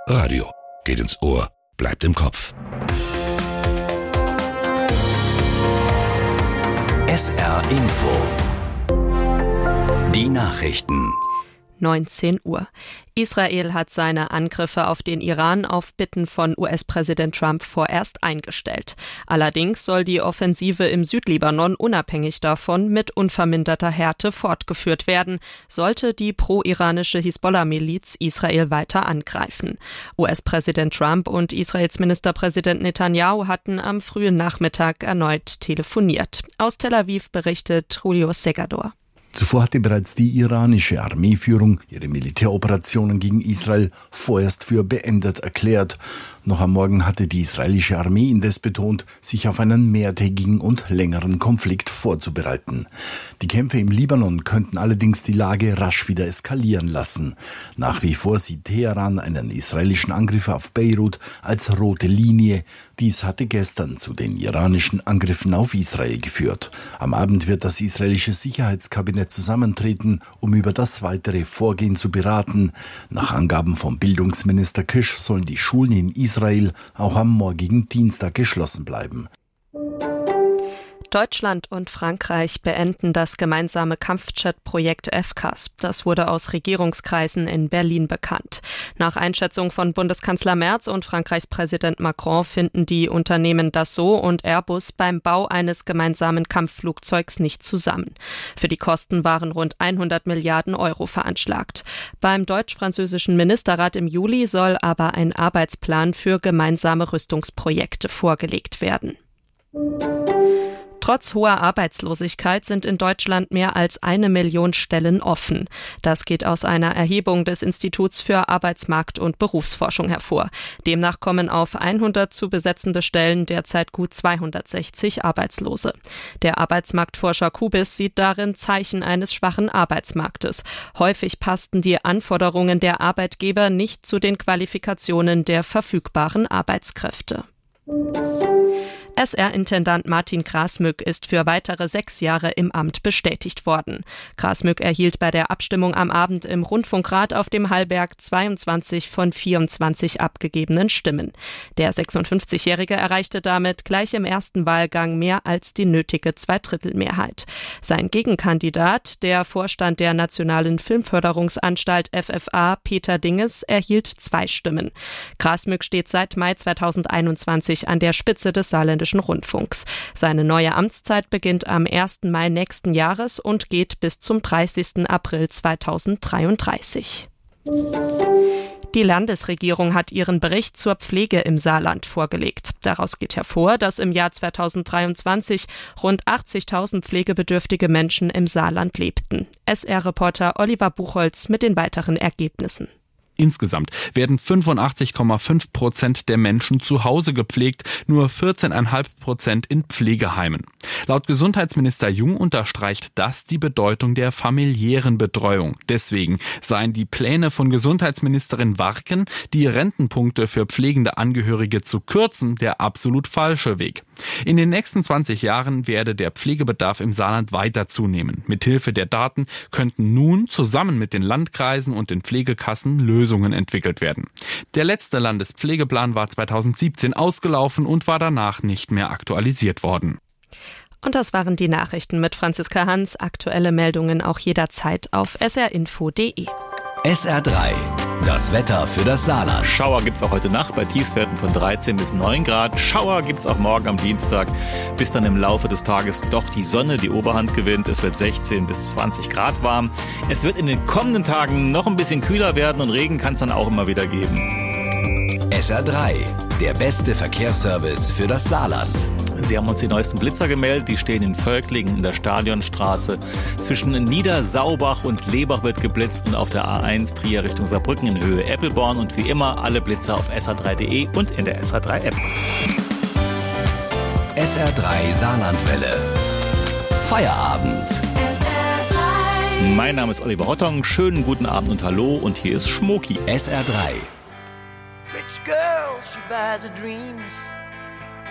Radio geht ins Ohr, bleibt im Kopf. SR Info. Die Nachrichten. 19 Uhr. Israel hat seine Angriffe auf den Iran auf Bitten von US-Präsident Trump vorerst eingestellt. Allerdings soll die Offensive im Südlibanon unabhängig davon mit unverminderter Härte fortgeführt werden, sollte die pro-iranische Hisbollah-Miliz Israel weiter angreifen. US-Präsident Trump und Israels Ministerpräsident Netanyahu hatten am frühen Nachmittag erneut telefoniert. Aus Tel Aviv berichtet Julio Segador. Zuvor hatte bereits die iranische Armeeführung ihre Militäroperationen gegen Israel vorerst für beendet erklärt. Noch am Morgen hatte die israelische Armee indes betont, sich auf einen mehrtägigen und längeren Konflikt vorzubereiten. Die Kämpfe im Libanon könnten allerdings die Lage rasch wieder eskalieren lassen. Nach wie vor sieht Teheran einen israelischen Angriff auf Beirut als rote Linie. Dies hatte gestern zu den iranischen Angriffen auf Israel geführt. Am Abend wird das israelische Sicherheitskabinett zusammentreten, um über das weitere Vorgehen zu beraten. Nach Angaben von Bildungsminister Kish sollen die Schulen in Israel auch am morgigen Dienstag geschlossen bleiben. Deutschland und Frankreich beenden das gemeinsame Kampfjet-Projekt FCAS. Das wurde aus Regierungskreisen in Berlin bekannt. Nach Einschätzung von Bundeskanzler Merz und Frankreichs Präsident Macron finden die Unternehmen Dassault und Airbus beim Bau eines gemeinsamen Kampfflugzeugs nicht zusammen. Für die Kosten waren rund 100 Milliarden Euro veranschlagt. Beim deutsch-französischen Ministerrat im Juli soll aber ein Arbeitsplan für gemeinsame Rüstungsprojekte vorgelegt werden. Trotz hoher Arbeitslosigkeit sind in Deutschland mehr als 1 Million Stellen offen. Das geht aus einer Erhebung des Instituts für Arbeitsmarkt- und Berufsforschung hervor. Demnach kommen auf 100 zu besetzende Stellen derzeit gut 260 Arbeitslose. Der Arbeitsmarktforscher Kubis sieht darin Zeichen eines schwachen Arbeitsmarktes. Häufig passten die Anforderungen der Arbeitgeber nicht zu den Qualifikationen der verfügbaren Arbeitskräfte. SR-Intendant Martin Grasmück ist für weitere 6 Jahre im Amt bestätigt worden. Grasmück erhielt bei der Abstimmung am Abend im Rundfunkrat auf dem Hallberg 22 von 24 abgegebenen Stimmen. Der 56-Jährige erreichte damit gleich im ersten Wahlgang mehr als die nötige Zweidrittelmehrheit. Sein Gegenkandidat, der Vorstand der Nationalen Filmförderungsanstalt FFA, Peter Dinges, erhielt 2 Stimmen. Grasmück steht seit Mai 2021 an der Spitze des Saarländischen Rundfunks. Seine neue Amtszeit beginnt am 1. Mai nächsten Jahres und geht bis zum 30. April 2033. Die Landesregierung hat ihren Bericht zur Pflege im Saarland vorgelegt. Daraus geht hervor, dass im Jahr 2023 rund 80.000 pflegebedürftige Menschen im Saarland lebten. SR-Reporter Oliver Buchholz mit den weiteren Ergebnissen. Insgesamt werden 85,5% der Menschen zu Hause gepflegt, nur 14,5% in Pflegeheimen. Laut Gesundheitsminister Jung unterstreicht das die Bedeutung der familiären Betreuung. Deswegen seien die Pläne von Gesundheitsministerin Warken, die Rentenpunkte für pflegende Angehörige zu kürzen, der absolut falsche Weg. In den nächsten 20 Jahren werde der Pflegebedarf im Saarland weiter zunehmen. Mithilfe der Daten könnten nun zusammen mit den Landkreisen und den Pflegekassen Lösungen entwickelt werden. Der letzte Landespflegeplan war 2017 ausgelaufen und war danach nicht mehr aktualisiert worden. Und das waren die Nachrichten mit Franziska Hans. Aktuelle Meldungen auch jederzeit auf srinfo.de. SR3, das Wetter für das Saarland. Schauer gibt's auch heute Nacht bei Tiefstwerten von 13 bis 9 Grad. Schauer gibt's auch morgen am Dienstag, bis dann im Laufe des Tages doch die Sonne die Oberhand gewinnt. Es wird 16 bis 20 Grad warm. Es wird in den kommenden Tagen noch ein bisschen kühler werden und Regen kann es dann auch immer wieder geben. SR3, der beste Verkehrsservice für das Saarland. Sie haben uns die neuesten Blitzer gemeldet. Die stehen in Völklingen in der Stadionstraße. Zwischen Niedersaubach und Lebach wird geblitzt und auf der A1 Trier Richtung Saarbrücken in Höhe Eppelborn. Und wie immer alle Blitzer auf sr3.de und in der SR3-App. SR3 Saarlandwelle. Feierabend. Mein Name ist Oliver Hottong. Schönen guten Abend und hallo. Und hier ist Schmoki. SR3. Rich girl, she buys her dreams.